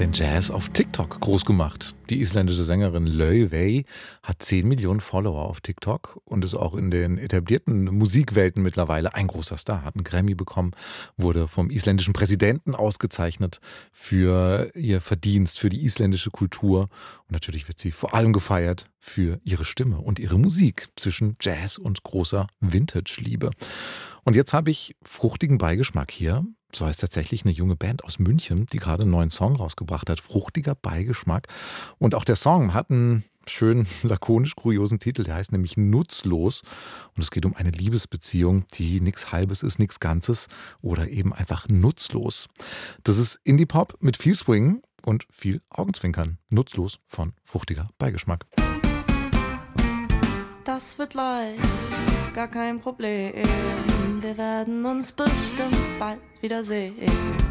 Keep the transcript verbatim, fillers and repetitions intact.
den Jazz auf TikTok groß gemacht. Die isländische Sängerin Laufey hat zehn Millionen Follower auf TikTok und ist auch in den etablierten Musikwelten mittlerweile ein großer Star. Hat einen Grammy bekommen, wurde vom isländischen Präsidenten ausgezeichnet für ihr Verdienst, für die isländische Kultur. Und natürlich wird sie vor allem gefeiert für ihre Stimme und ihre Musik zwischen Jazz und großer Vintage-Liebe. Und jetzt habe ich fruchtigen Beigeschmack hier. So heißt tatsächlich eine junge Band aus München, die gerade einen neuen Song rausgebracht hat. Fruchtiger Beigeschmack. Und auch der Song hat einen schönen, lakonisch kuriosen Titel. Der heißt nämlich Nutzlos. Und es geht um eine Liebesbeziehung, die nichts Halbes ist, nichts Ganzes oder eben einfach nutzlos. Das ist Indie-Pop mit viel Swing und viel Augenzwinkern. Nutzlos von Fruchtiger Beigeschmack. Das wird leicht, gar kein Problem. Wir werden uns bestimmt bald wiedersehen.